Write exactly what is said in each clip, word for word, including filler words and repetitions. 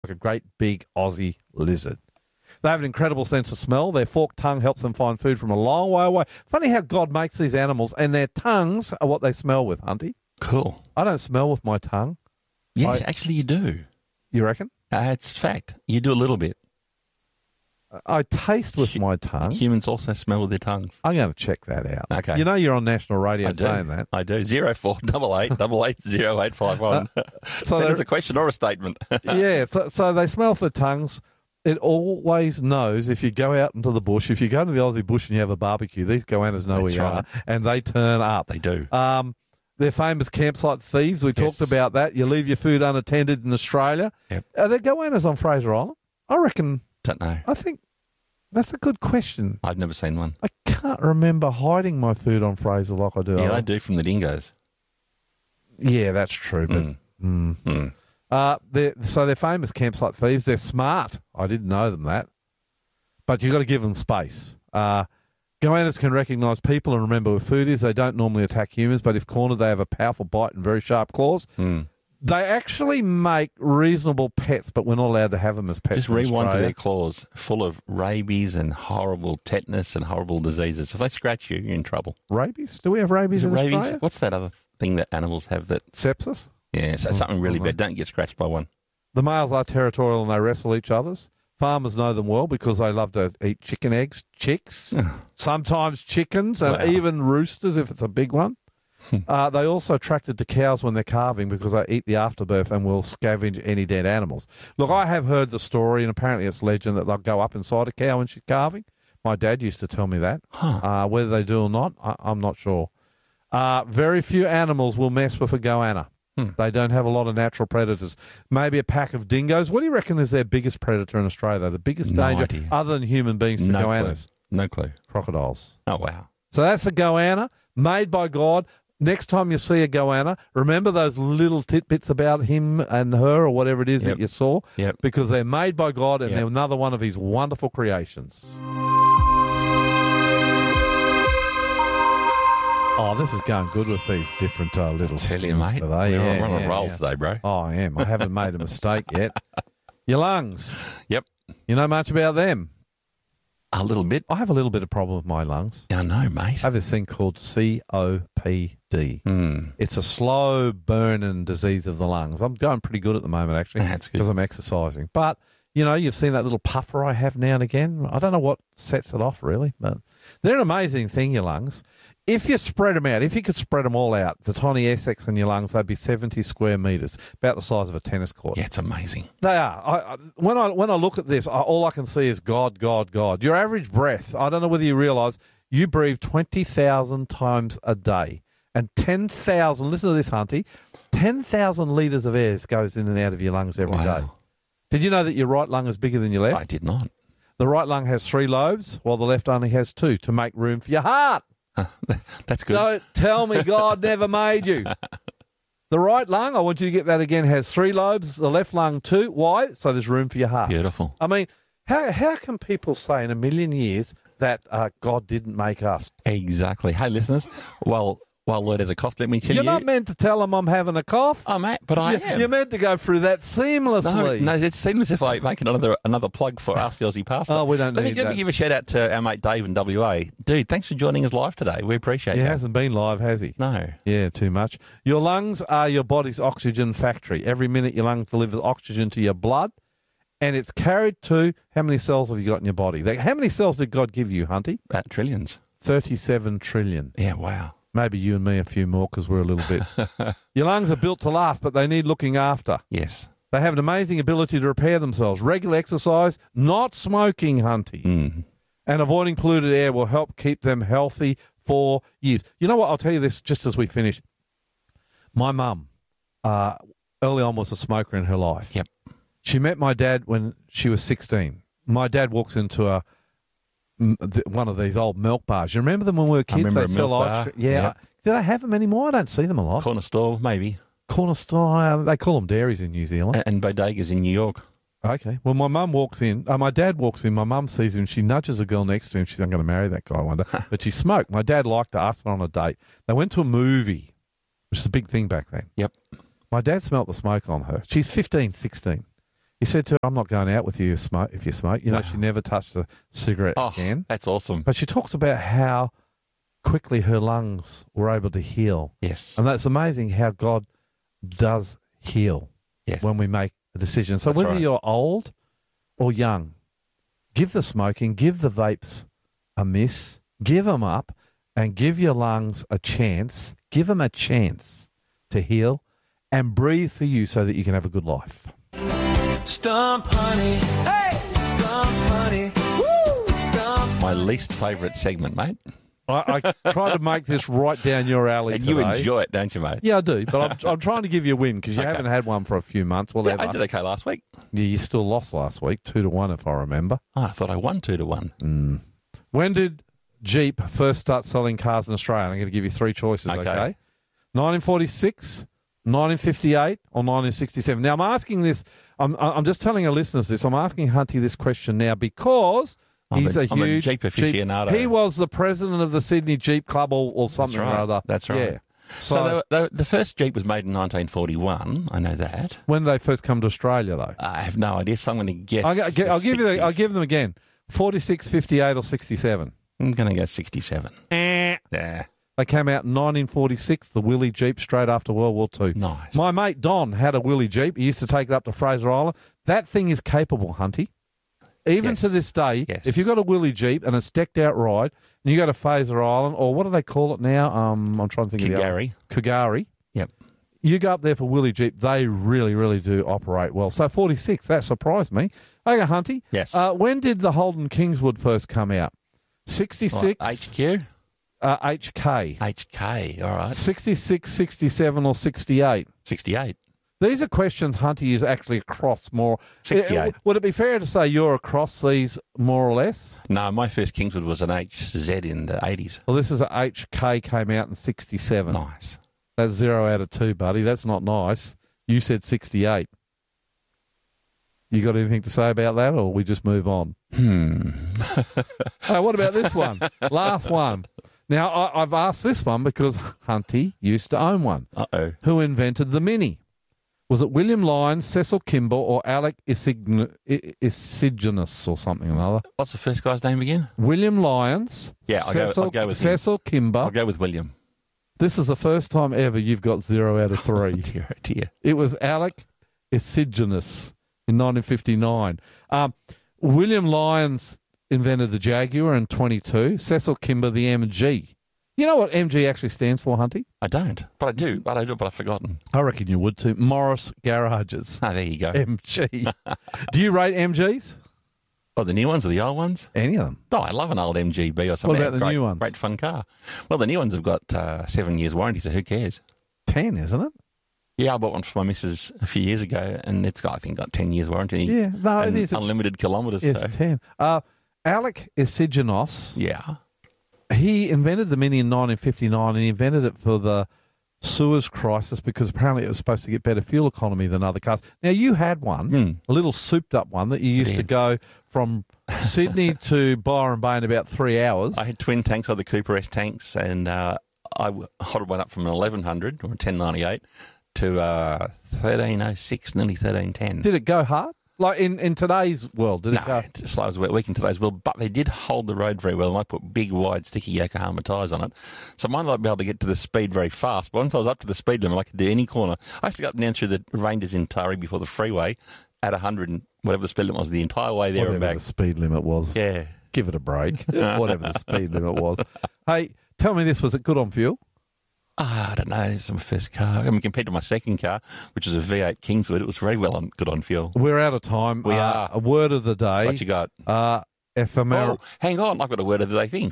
like a great big Aussie lizard. They have an incredible sense of smell. Their forked tongue helps them find food from a long way away. Funny how God makes these animals, and their tongues are what they smell with, Hunty. Cool. I don't smell with my tongue. Yes, I, actually you do. You reckon? Uh, it's fact. You do a little bit. I taste with my tongue. Humans also smell with their tongues. I'm going to check that out. Okay. You know you're on national radio I do. saying that. I do. Zero four double eight double eight zero eight five one. So Send us they're- a question or a statement. Yeah, so, so they smell with their tongues. It always knows if you go out into the bush, if you go to the Aussie bush and you have a barbecue, these goannas know That's where you right. are, and they turn up. They do. Um, they're famous campsite thieves. We Yes. talked about that. You leave your food unattended in Australia. Yep. Are there goannas on Fraser Island? I reckon. Don't know. I think that's a good question. I've never seen one. I can't remember hiding my food on Fraser like I do. Yeah, I do from the dingoes. Yeah, that's true. But Mm. mm. Mm. Uh, they're, so they're famous campsite thieves. They're smart. I didn't know them that. But you've got to give them space. Uh, goannas can recognise people and remember where food is. They don't normally attack humans, but if cornered, they have a powerful bite and very sharp claws. Mm. They actually make reasonable pets, but we're not allowed to have them as pets. Just in rewind to Australia. their claws, full of rabies and horrible tetanus and horrible diseases. If they scratch you, you're in trouble. Rabies? Do we have rabies Is it in rabies? Australia? What's that other thing that animals have that... Sepsis? Yeah, so something really bad. Don't get scratched by one. The males are territorial and they wrestle each other's. Farmers know them well because they love to eat chicken eggs, chicks, sometimes chickens, and Wow. even roosters if it's a big one. uh, they also attracted to cows when they're calving because they eat the afterbirth and will scavenge any dead animals. Look, I have heard the story, and apparently it's legend that they'll go up inside a cow when she's calving. My dad used to tell me that. Huh. Uh, whether they do or not, I- I'm not sure. Uh, very few animals will mess with a goanna. Hmm. They don't have a lot of natural predators. Maybe a pack of dingoes. What do you reckon is their biggest predator in Australia? The biggest No danger, idea. other than human beings, to No goannas? clue. No clue. Crocodiles. Oh, wow. So that's a goanna made by God. Next time you see a goanna, remember those little tidbits about him and her or whatever it is Yep. that you saw? Yep. Because they're made by God and Yep. they're another one of his wonderful creations. Oh, this is going good with these different uh, little Tell you, skins mate. today. We're, Yeah, we're on yeah, a roll yeah. today, bro. Oh, I am. I haven't made a mistake yet. Your lungs. Yep. You know much about them? A little bit. I have a little bit of problem with my lungs. I know, mate. I have this thing called C O P D. Mm. It's a slow burning disease of the lungs. I'm going pretty good at the moment, actually, That's good. because I'm exercising. But, you know, you've seen that little puffer I have now and again. I don't know what sets it off, really, but they're an amazing thing, your lungs. If you spread them out, if you could spread them all out, the tiny air sacs in your lungs, they'd be seventy square metres, about the size of a tennis court. Yeah, it's amazing. They are. I, I, when I when I look at this, I, all I can see is God, God, God. Your average breath, I don't know whether you realise, you breathe twenty thousand times a day. And ten thousand, listen to this, Hunty, ten thousand litres of air goes in and out of your lungs every day. Wow. Did you know that your right lung is bigger than your left? I did not. The right lung has three lobes, while the left only has two, to make room for your heart. That's good. Don't tell me God never made you. The right lung, I want you to get that again, has three lobes. The left lung, two. Why? So there's room for your heart. Beautiful. I mean, how how can people say in a million years that uh, God didn't make us? Exactly. Hey, listeners, well, while Lloyd has a cough, let me tell You're you. not meant to tell them I'm having a cough. Oh, mate, but I You- am. You're meant to go through that No, seamlessly. no, it seems as if I make another another plug for Ask the Aussie Pastor. Oh, we don't let me, need let me that. give a shout out to our mate Dave in W A. Dude, thanks for joining us live today. We appreciate He that. hasn't been live, has he? No. Yeah, too much. Your lungs are your body's oxygen factory. Every minute your lungs delivers oxygen to your blood, and it's carried to, how many cells have you got in your body? Like, how many cells did God give you, Hunty? At trillions. thirty-seven trillion. Yeah, wow. Maybe you and me a few more because we're a little bit. Your lungs are built to last, but they need looking after. Yes. They have an amazing ability to repair themselves. Regular exercise, not smoking, Hunty, Mm. and avoiding polluted air will help keep them healthy for years. You know what? I'll tell you this just as we finish. My mum, uh, early on, was a smoker in her life. Yep. She met my dad when she was sixteen. My dad walks into a m- th- one of these old milk bars. You remember them when we were kids? remember they a sell milk ice bar. cream. Yeah. Yep. Do they have them anymore? I don't see them a lot. Corner store, maybe. Corner store. uh, They call them dairies in New Zealand. A- And bodegas in New York. Okay. Well, my mum walks in. Uh, my dad walks in. My mum sees him. She nudges a girl next to him. She's, I'm going to marry that guy, I wonder. But she smoked. My dad liked to ask her on a date. They went to a movie, which is a big thing back then. Yep. My dad smelt the smoke on her. She's fifteen, sixteen. He said to her, I'm not going out with you if you smoke. If you smoke. You know, Wow. she never touched a cigarette Oh, again. that's awesome. But she talks about how quickly her lungs were able to heal. Yes. And that's amazing how God does heal Yeah. when we make a decision. So That's whether right. you're old or young, give the smoking, give the vapes a miss, give them up, and give your lungs a chance. Give them a chance to heal and breathe for you so that you can have a good life. Stump honey, hey, stump honey, woo, stump. My least favourite segment, mate. I, I try to make this right down your alley And today. you enjoy it, don't you, mate? Yeah, I do, but I'm, I'm trying to give you a win because you Okay. haven't had one for a few months. Well, Yeah, ever. I did okay last week. Yeah, you still lost last week, two to one, if I remember. Oh, I thought I won two to one. When did Jeep first start selling cars in Australia? I'm going to give you three choices, okay? Okay. nineteen forty-six, nineteen fifty-eight, or nineteen sixty-seven? Now, I'm asking this, I'm, I'm just telling our listeners this, I'm asking Hunty this question now because I'm he's a- a, I'm a huge Jeep aficionado. He was the president of the Sydney Jeep Club or, or something right. or other. That's right. Yeah. So, So, the, the, the first Jeep was made in nineteen forty-one. I know that. when did they first come to Australia, though? I have no idea, so I'm going to guess. I'll, I'll, the I'll give you. The, sixties. I'll give them again. forty-six, fifty-eight, or sixty-seven. I'm going to go sixty-seven. Yeah. They came out in nineteen forty-six. The Willie Jeep straight after World War Two. Nice. My mate Don had a Willie Jeep. He used to take it up to Fraser Island. That thing is capable, Hunty. Even Yes. to this day, Yes. if you've got a Willie Jeep and it's decked out right, and you go to Fraser Island, or what do they call it now? Um, I'm trying to think of the other- Kagari. Kagari. Yep. You go up there for Willie Jeep, they really, really do operate well. So forty-six, that surprised me. Okay, Hunty. Yes. Uh, when did the Holden Kingswood first come out? sixty-six, What, H Q? uh, H K. H K, all right. sixty-six, sixty-seven, or sixty-eight? sixty-eight. These are questions Hunty is actually across more. sixty-eight. Uh, Would it be fair to say you're across these more or less? No, my first Kingswood was an H Z in the eighties. Well, this is a H K came out in sixty-seven. Nice. That's zero out of two, buddy. That's not nice. You said sixty-eight. You got anything to say about that, or we just move on? Hmm. Hey, what about this one? Last one. Now, I, I've asked this one because Hunty used to own one. Uh-oh. Who invented the Mini? Was it William Lyons, Cecil Kimber, or Alec Isign- I- Isigenus or something or another? What's the first guy's name again? William Lyons, Yeah, I'll go- Cecil, I'll go with him. Cecil Kimber. I'll go with William. This is the first time ever you've got zero out of three. Dear, oh dear. It was Alec Isigenus in nineteen fifty-nine. Um, William Lyons invented the Jaguar in twenty-two. Cecil Kimber, the M G. You know what M G actually stands for, Hunty? I don't, but I do, but I do, but I've forgotten. I reckon you would too. Morris Garages. Ah, there you go. M G. Do you rate M Gs? Oh, the new ones or the old ones? Any of them? Oh, I love an old M G B or something. What about the great, new ones? Great fun car. Well, the new ones have got uh, seven years warranty, so who cares? Ten, isn't it? Yeah, I bought one for my missus a few years ago, and it's got, I think, got ten years warranty. Yeah, no, it and is. It's- unlimited kilometres. Yes, So. ten. Uh, Alec Isigenos, Yeah. he invented the Mini in nineteen fifty-nine, and he invented it for the Suez crisis because apparently it was supposed to get better fuel economy than other cars. Now, you had one, Hmm. a little souped-up one that you used to did. go from Sydney to Byron Bay in about three hours. I had twin tanks, I had the Cooper S tanks, and uh, I w- hotted one up from an eleven hundred or a ten ninety-eight to uh, thirteen oh six, nearly thirteen ten. Did it go hard? Like in, in today's world, did No, it go? it slows a week in today's world, but they did hold the road very well, and I put big, wide, sticky Yokohama tyres on it. So mine might be able to get to the speed very fast, but once I was up to the speed limit, I could do any corner. I used to go up and down through the ranges in Taree before the freeway at one hundred and whatever the speed limit was, the entire way there Whatever and back. the speed limit was. Yeah. Give it a break. Whatever the speed limit was. Hey, tell me this, was it good on fuel? Ah, I don't know. It's my first car. I mean, compared to my second car, which was a V eight Kingswood, it was very well on good on fuel. We're out of time. We Uh, are. A word of the day. What you got? Uh, ephemeral. Oh, hang on. I've got a word of the day thing.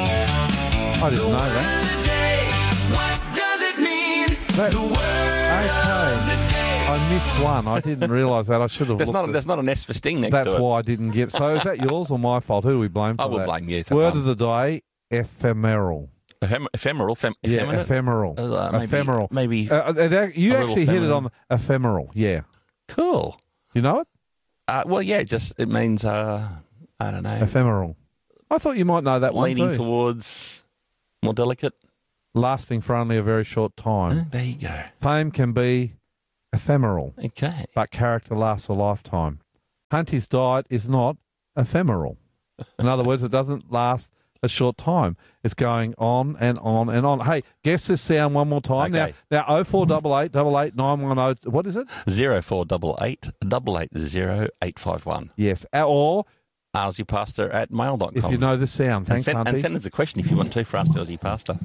I didn't know that. What does it mean? That- The word of the Okay. day. I missed one. I didn't realise that. I should have There's looked not, at- there's not an S for sting next That's to it. why I didn't get. So is that yours or my fault? Who do we blame for I will that? blame you for Word fun. of the day, ephemeral. Ephem- ephemeral. Fem- Yeah, effeminate? ephemeral. Uh, maybe- ephemeral. maybe Uh, it ac- you a little actually hit it feminine. on ephemeral. Yeah. Cool. You know it? Uh, well, yeah, it just it means, uh, I don't know, Ephemeral. I thought you might know that one leaning too. towards more delicate. Lasting for only a very short time. Uh, there you go. Fame can be ephemeral, Okay. but character lasts a lifetime. Hunty's diet is not ephemeral. In other words, it doesn't last a short time. It's going on and on and on. Hey, guess this sound one more time. Okay. Now, now oh four eight eight, eight eight nine one oh, what is it? Zero four double eight double eight zero eight five one. Yes, or Aussie Pastor at mail dot com. if you know the sound. and Thanks, send, Hunty. and send us a question if you want to for Ask the Aussie Pastor.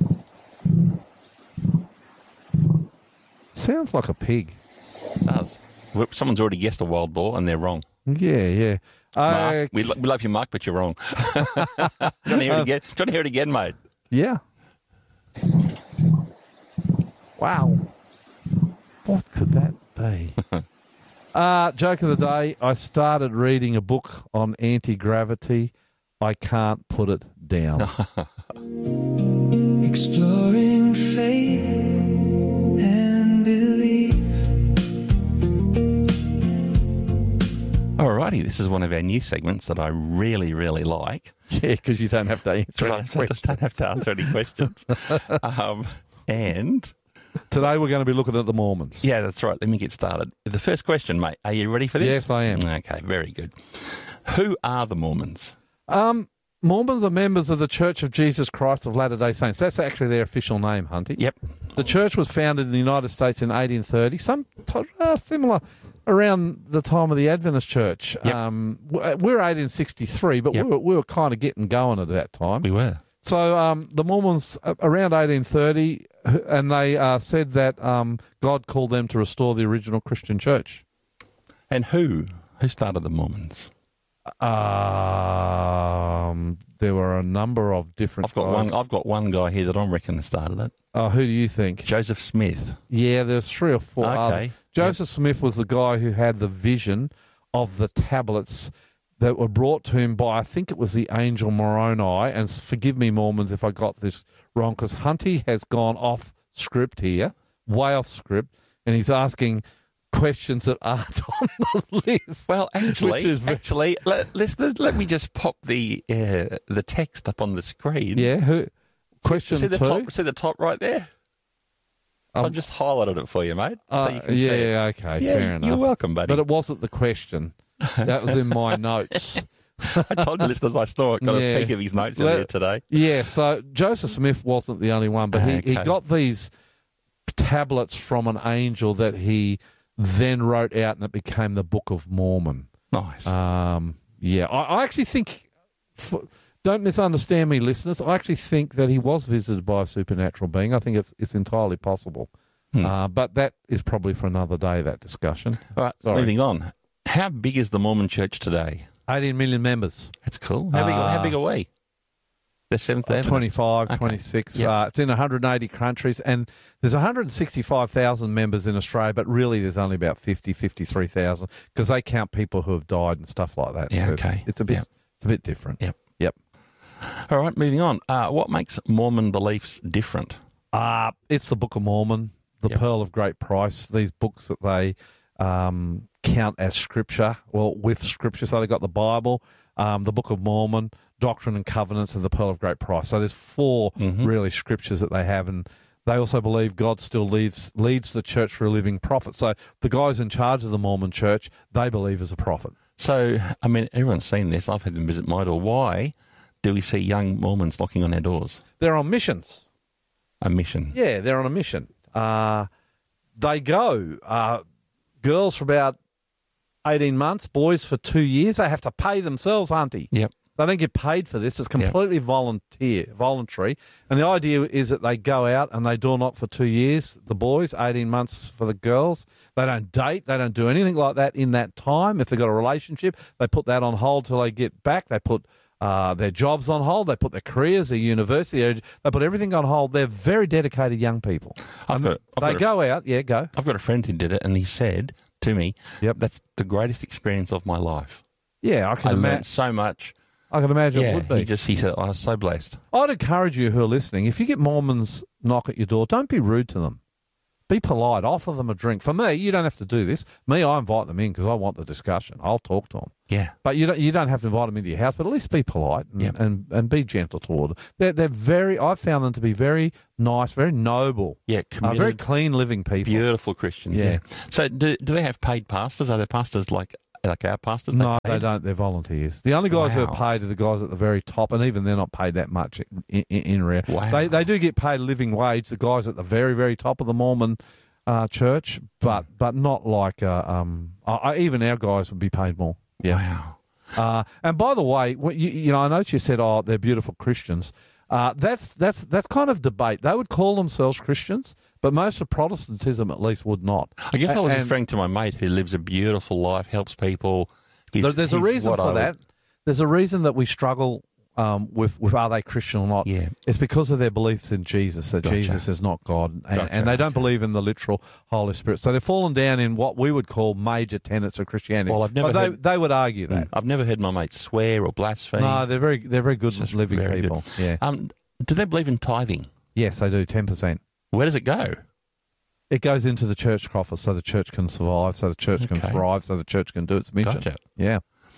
Sounds like a pig. It does. Someone's already guessed a wild boar and they're wrong. Yeah, yeah. Mark, Uh, we, lo- we love you, Mark, but you're wrong. Do you want to hear it again? Do you want to hear it again, mate? yeah. Wow. What could that be? uh, joke of the day. I started reading a book on anti-gravity. I can't put it down. Exploring faith and belief. Alrighty, this is one of our new segments that I really, really like. Yeah, because you don't have to answer So any I just questions. don't have to answer any questions. um, and, Today we're going to be looking at the Mormons. yeah, that's right. Let me get started. The first question, mate. Are you ready for this? Yes, I am. Okay, very good. Who are the Mormons? Um, Mormons are members of the Church of Jesus Christ of Latter-day Saints. That's actually their official name, Hunty. Yep. The church was founded in the United States in eighteen thirty, some t- uh, similar around the time of the Adventist Church. Yep. Um, w- we're eighteen sixty-three, but Yep. we were, we were kind of getting going at that time. We were. So um, the Mormons, uh, around eighteen thirty, and they uh, said that um, God called them to restore the original Christian church. And who? Who started the Mormons? Um, there were a number of different I've got guys. one. I've got one guy here that I reckon started it. Oh, who do you think? Joseph Smith. Yeah, there's three or four. Okay. other. Joseph Smith was the guy who had the vision of the tablets that were brought to him by, I think it was the angel Moroni. And s- forgive me, Mormons, if I got this wrong, because Hunty has gone off script here, way off script, and he's asking questions that aren't on the list. Well, actually, Which is ve- actually, let, let's, let's let me just pop the uh, the text up on the screen. Yeah, who? Question see the two. top. See the top right there. So Um, I've just highlighted it for you, mate. Uh, so you can yeah, see it. okay, Yeah, fair enough. you're welcome, buddy. But it wasn't the question. That was in my notes. I told you, listeners, I saw it. Got Yeah. a peek of his notes Let- earlier today. Yeah, so Joseph Smith wasn't the only one, but he, he Okay. got these tablets from an angel that he then wrote out, and it became the Book of Mormon. Nice. Um, yeah, I, I actually think, f don't misunderstand me, listeners, I actually think that he was visited by a supernatural being. I think it's, it's entirely possible. Hmm. Uh, but that is probably for another day, that discussion. All right, sorry. moving on. How big is the Mormon Church today? eighteen million members. That's cool. How big? Uh, how big are we? The Seventh Adventist. twenty-five, Okay. twenty-six. Yep. Uh, it's in one hundred eighty countries, and there's one hundred sixty-five thousand members in Australia, but really there's only about fifty, fifty-three thousand because they count people who have died and stuff like that. Yeah, So it's- okay. It's a bit, Yep. it's a bit different. Yep. Yep. All right, moving on. Uh, what makes Mormon beliefs different? Uh, it's the Book of Mormon, the Yep. Pearl of Great Price, these books that they um, count as scripture, well, with scripture. So they've got the Bible, um, the Book of Mormon, Doctrine and Covenants, and the Pearl of Great Price. So there's four Mhm. really scriptures that they have, and they also believe God still leads, leads the church through a living prophet. So the guys in charge of the Mormon church, they believe is a prophet. So, I mean, everyone's seen this. I've had them visit my door. Why do we see young Mormons knocking on our doors? They're on missions. A mission. Yeah, they're on a mission. Uh, they go. Uh, girls for about eighteen months, boys for two years. They have to pay themselves, auntie. Yep. They don't get paid for this. It's completely volunteer, voluntary. And the idea is that they go out and they door knock for two years, the boys, eighteen months for the girls. They don't date. They don't do anything like that in that time. If they've got a relationship, they put that on hold till they get back. They put uh, their jobs on hold. They put their careers, their university, their, they put everything on hold. They're very dedicated young people. I've And got- I've they got a- go out, yeah, go. I've got a friend who did it, and he said to me, Yep. that's the greatest experience of my life. Yeah, I can I imagine. learned so much. I can imagine it Yeah, would be. he just he said, I was so blessed. I'd encourage you who are listening, if you get Mormons knock at your door, don't be rude to them. Be polite. Offer them a drink. For me, you don't have to do this. Me, I invite them in because I want the discussion. I'll talk to them. Yeah. But you don't, you don't have to invite them into your house, but at least be polite and, Yep. and, and be gentle toward them. They're, they're very, I've found them to be very nice, very noble, Yeah, uh, committed, very clean living people. beautiful Christians. Yeah. Yeah. So do, do they have paid pastors? Are there pastors like like our pastors? They No, paid? they don't. They're volunteers. The only guys who Wow. are paid are the guys at the very top, and even they're not paid that much in, in, in real. Wow. They they do get paid a living wage. The guys at the very very top of the Mormon uh, church, but but not like uh, um. Uh, even our guys would be paid more. Yeah. Wow. Uh, and by the way, what you, you know, I noticed you said, "Oh, they're beautiful Christians." Uh, that's that's that's kind of debate. They would call themselves Christians, but most of Protestantism, at least, would not. I guess I was And- referring to my mate who lives a beautiful life, helps people. He's, There- There's a he's reason what for I would- that. There's a reason that we struggle um, with, with are they Christian or not. Yeah. It's because of their beliefs in Jesus, that Gotcha. Jesus is not God. And, Gotcha, and they don't okay. believe in the literal Holy Spirit. So they've fallen down in what we would call major tenets of Christianity. Well, I've never but they, heard- they would argue that. I've never heard my mate swear or blaspheme. No, they're very they're very good It's just living very good. people. Yeah. Um, do they believe in tithing? Yes, they do, ten percent. Where does it go? It goes into the church coffers so the church can survive, so the church can Okay. thrive, so the church can do its mission. Gotcha. Yeah.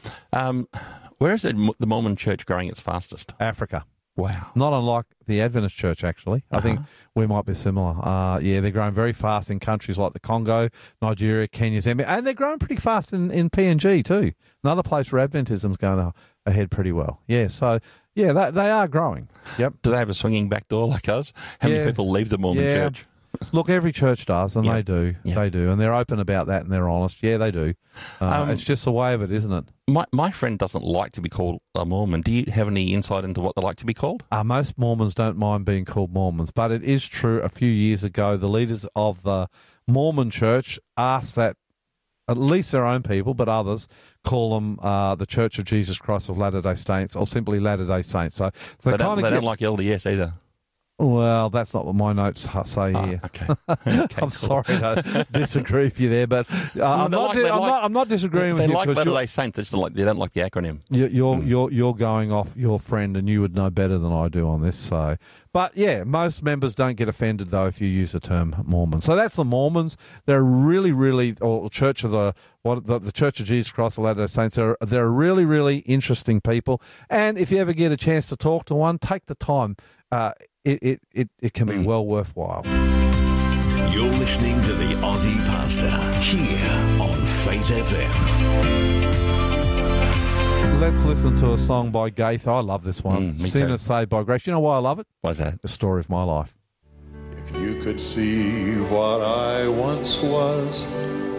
Um, where is it, the Mormon church growing its fastest? Africa. Wow. Not unlike the Adventist church, actually. I think we might be similar. Uh, yeah, they're growing very fast in countries like the Congo, Nigeria, Kenya, Zambia, and they're growing pretty fast in, in P N G too. Another place where Adventism's going a- ahead pretty well. Yeah, so, yeah, they, they are growing. Yep. Do they have a swinging back door like us? How Yeah. many people leave the Mormon Yeah. church? Look, every church does, and Yeah. they do. Yeah. They do, and they're open about that, and they're honest. Yeah, they do. Uh, Um, it's just the way of it, isn't it? My my friend doesn't like to be called a Mormon. Do you have any insight into what they like to be called? Uh, most Mormons don't mind being called Mormons, but it is true. A few years ago, the leaders of the Mormon church asked that at least their own people, but others, call them uh, the Church of Jesus Christ of Latter-day Saints or simply Latter-day Saints. So They, they, don't, kind they of don't get... like L D S either. Well, that's not what my notes ha- say Ah, here. okay. Okay, I'm cool. sorry to disagree with you there, but uh, I'm, they not like- di- they I'm, like- not, I'm not disagreeing They with you like because Latter you're, Day Saints. They just don't like. They don't like the acronym. you're, you're, Mm. you're, you're going off your friend, and you would know better than I do on this. So, but yeah, most members don't get offended though if you use the term Mormon. So that's the Mormons. They're really, really, or Church of the what the, the Church of Jesus Christ of Latter-day Saints. They're they're really, really interesting people. And if you ever get a chance to talk to one, take the time. Uh, it, it, it, it can be Mm. well worthwhile. You're listening to the Aussie Pastor here on Faith F M. Let's listen to a song by Gaither. I love this one. Mm, me Sinner too. Saved by Grace. You know why I love it? Why's that? The story of my life. If you could see what I once was,